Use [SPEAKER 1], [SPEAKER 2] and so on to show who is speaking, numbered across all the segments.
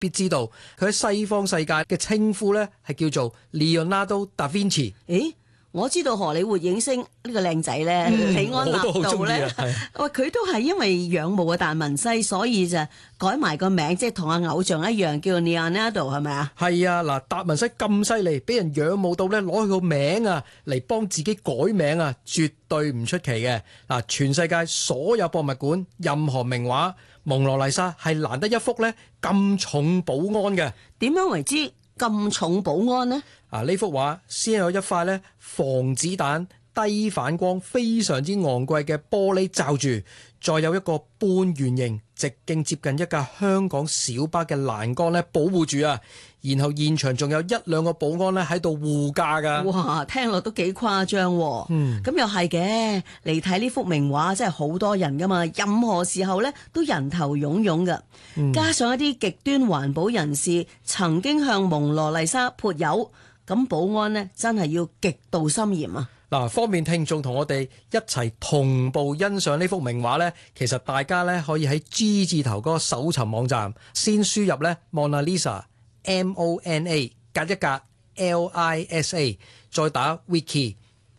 [SPEAKER 1] 必知道，佢喺西方世界嘅稱呼呢係叫做 Leonardo da Vinci。
[SPEAKER 2] 咦？我知道荷里活影星呢個靚仔咧，李安納度咧，喂，佢都係因為仰慕嘅達文西，所以就改埋個名，即係同阿偶像一樣，叫 Leonardo 係咪啊？
[SPEAKER 1] 係啊，嗱，達文西咁犀利，俾人仰慕到咧，攞佢個名啊嚟幫自己改名啊，絕對唔出奇嘅。嗱，全世界所有博物館、任何名畫，蒙羅麗莎係難得一幅咧咁重保安嘅。
[SPEAKER 2] 點樣為之咁重保安呢？
[SPEAKER 1] 呢幅畫先有一塊咧防子彈、低反光、非常之昂貴嘅玻璃罩住，再有一個半圓形、直徑接近一架香港小巴嘅欄杆咧保護住啊。然後現場仲有一兩個保安咧喺度護駕噶。
[SPEAKER 2] 哇，聽落都幾誇張喎。咁又係嘅，嚟睇呢幅名畫真係好多人噶嘛，任何時候咧都人頭湧湧噶。加上一啲極端環保人士曾經向蒙羅麗莎潑油，咁保安呢真係要極度森嚴啊。
[SPEAKER 1] 嗱，方便聽眾同我哋一齊同步欣賞呢幅名畫呢，其實大家呢可以喺 G 字頭嗰個搜尋網站先輸入呢 Mona Lisa MONA 隔一格 LISA， 再打 Wiki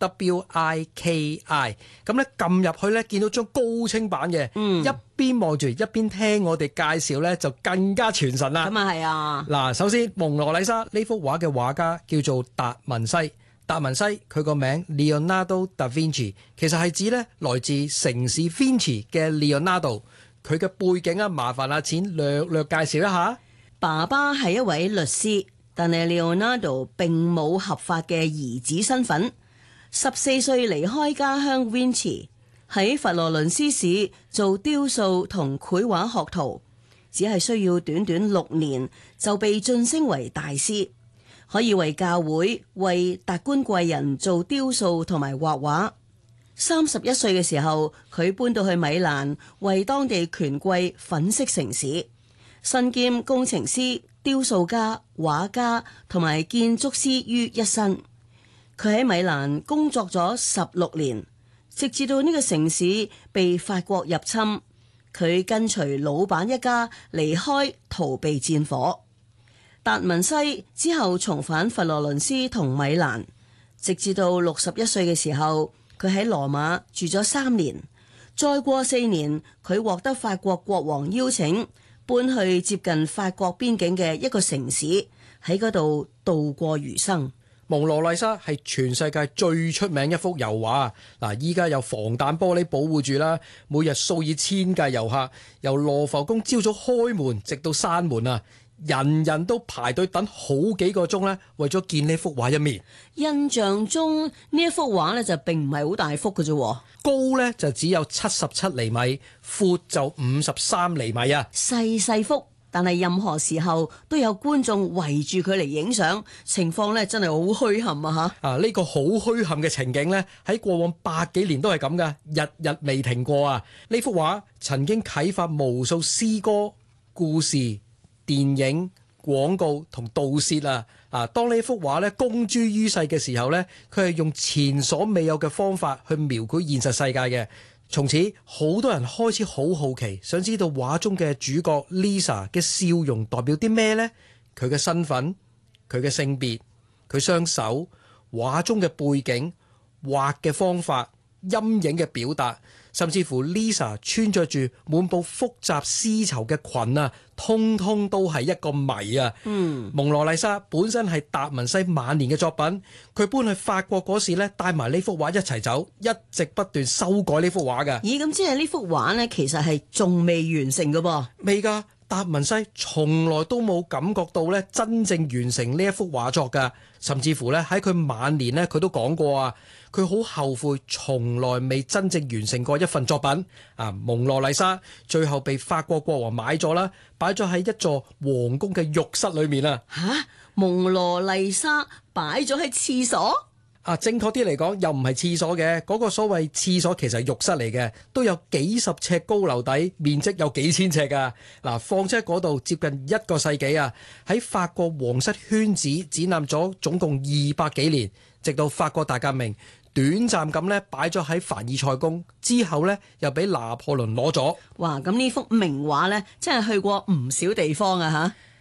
[SPEAKER 1] WIKI， 咁呢撳入去呢，見到張高清版嘅，一邊望住一邊聽我哋介紹呢，就更加傳神啦。
[SPEAKER 2] 咁啊係啊！
[SPEAKER 1] 嗱，首先蒙羅麗莎呢幅畫嘅畫家叫做達文西。達文西佢個名 Leonardo da Vinci， 其實係指咧來自城市 Vinci 嘅 Leonardo。佢嘅背景啊，麻煩阿錢略略介紹一下。
[SPEAKER 2] 爸爸係一位律師，但係 Leonardo 並冇合法嘅兒子身份。14歲離開家鄉 Vinci， 喺佛羅倫斯市做雕塑同繪畫學徒，只係需要短短6年就被晉升為大師。可以為教會、為達官貴人做雕塑同埋畫畫。31歲嘅時候，佢搬到去米蘭，為當地權貴粉飾城市，身兼工程師、雕塑家、畫家同埋建築師於一身。佢喺米蘭工作咗16年，直至到呢個城市被法國入侵，佢跟隨老闆一家離開，逃避戰火。達文西之後重返佛羅倫斯同米蘭，直至到61歲嘅時候，佢喺羅馬住咗3年。再過4年，佢獲得法國國王邀請，搬去接近法國邊境嘅一個城市，喺嗰度度過餘生。
[SPEAKER 1] 蒙羅麗莎係全世界最出名一幅油畫。嗱，依家有防彈玻璃保護住啦，每日數以千計遊客由羅浮宮朝早開門直到閂門啊！人人都排隊等好幾個鐘咧，為咗見呢幅畫一面。
[SPEAKER 2] 印象中呢一幅畫咧就並唔係好大幅嘅啫，
[SPEAKER 1] 高咧就只有77厘米，闊就53厘米啊！
[SPEAKER 2] 細細幅，但係任何時候都有觀眾圍住佢嚟影相，情況咧真係好墟冚啊！嚇
[SPEAKER 1] 呢個好墟冚嘅情景咧，喺過往100幾年都係咁噶，日日未停過啊！呢幅畫曾經啟發無數詩歌、故事、電影、廣告同盜竊啊！當呢幅畫咧公諸於世嘅時候咧，佢係用前所未有嘅方法去描繪現實世界嘅。從此，好多人開始好好奇，想知道畫中嘅主角 Lisa 嘅笑容代表啲咩呢？佢嘅身份、佢嘅性別、佢雙手、畫中嘅背景、畫嘅方法、陰影嘅表達，甚至乎 Lisa 穿着住滿布複雜絲綢嘅裙啊，通通都係一個謎啊！蒙羅麗莎本身係達文西晚年嘅作品，佢搬去法國嗰時咧，帶埋呢幅畫一齊走，一直不斷修改呢幅畫㗎。
[SPEAKER 2] 咦，咁即係呢幅畫呢，其實係仲未完成㗎噃？
[SPEAKER 1] 未㗎。達文西從來都冇感覺到咧真正完成呢一幅畫作㗎，甚至乎咧喺佢晚年咧佢都講過啊，佢好後悔從來未真正完成過一份作品啊。蒙羅麗莎最後被法國國王買咗啦，擺咗喺一座皇宮嘅浴室裏面啊。
[SPEAKER 2] 嚇，蒙羅麗莎擺咗喺廁所？
[SPEAKER 1] 正確啲嚟講，又唔係廁所嘅，嗰個所謂廁所其實係浴室嚟嘅，都有幾十尺高樓底，面積有幾千尺㗎。嗱，放喺嗰度接近1個世紀啊，喺法國皇室圈子展覽咗總共200幾年，直到法國大革命，短暫咁咧擺咗喺凡爾賽宮，之後咧又俾拿破崙攞咗。
[SPEAKER 2] 哇！咁呢幅名畫咧，真係去過唔少地方啊嚇。